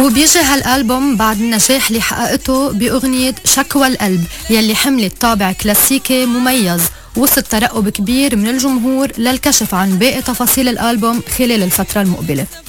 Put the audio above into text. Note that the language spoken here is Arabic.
وبيجي هالألبوم بعد النجاح اللي حققته بأغنية شكوى القلب يلي حملت طابع كلاسيكي مميز وسط ترقب كبير من الجمهور للكشف عن باقي تفاصيل الألبوم خلال الفترة المقبلة.